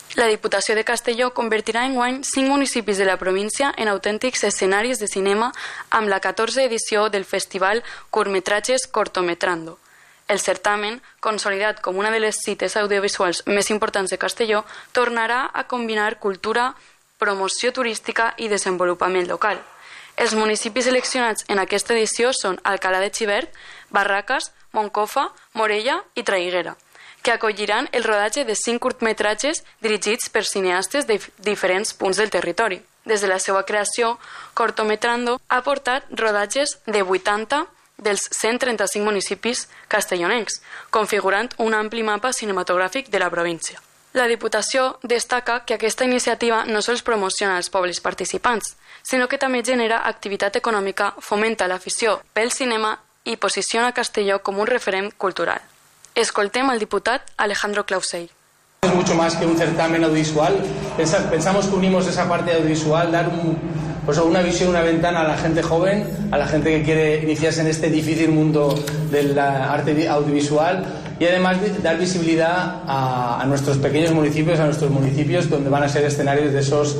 La Diputació de Castelló convertirà enguany 5 municipis de la província en autèntics escenaris de cinema amb la 14ª edició del festival Curtmetratges Cortometrando. El certamen, consolidat com una de les cites audiovisuals més importants de Castelló, tornarà a combinar cultura, promoció turística i desenvolupament local. Els municipis seleccionats en aquesta edició són Alcalá de Xivert, Barraques, Moncofa, Morella i Traiguera, que acolliran el rodatge de 5 curtmetratges dirigits per cineastes de diferents punts del territori. Des de la seva creació, Cortometrando ha portat rodatges de 80 dels 135 municipis castellonencs, configurant un ampli mapa cinematogràfic de la província. La Diputació destaca que aquesta iniciativa no sols promociona els pobles participants, sinó que també genera activitat econòmica, fomenta l'afició pel cinema i posiciona Castelló com un referent cultural. Escoltem al diputat Alejandro Clausell. Es mucho más que un certamen audiovisual. Pensamos que unimos esa parte audiovisual, dar una visión, una ventana a la gente joven, a la gente que quiere iniciarse en este difícil mundo del arte audiovisual, y además dar visibilidad a nuestros pequeños municipios, a nuestros municipios donde van a ser escenarios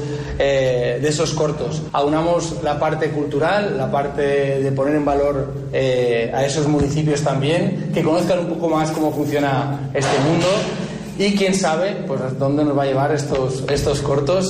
de esos cortos. Aunamos la parte cultural, la parte de poner en valor a esos municipios también, que conozcan un poco más cómo funciona este mundo. Y quién sabe, pues dónde nos va a llevar estos cortos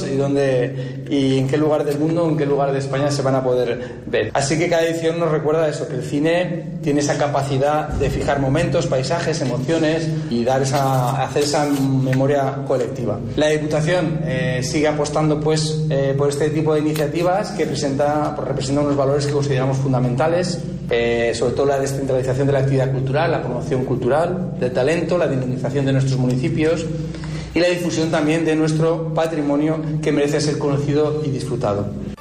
y en qué lugar del mundo, en qué lugar de España se van a poder ver. Así que cada edición nos recuerda eso, que el cine tiene esa capacidad de fijar momentos, paisajes, emociones y hacer esa memoria colectiva. La Diputación sigue apostando por este tipo de iniciativas que representan unos valores que consideramos fundamentales, sobre todo la descentralización de la actividad cultural, la promoción cultural, del talento, la dinamización de nuestros municipios y la difusión también de nuestro patrimonio, que merece ser conocido y disfrutado.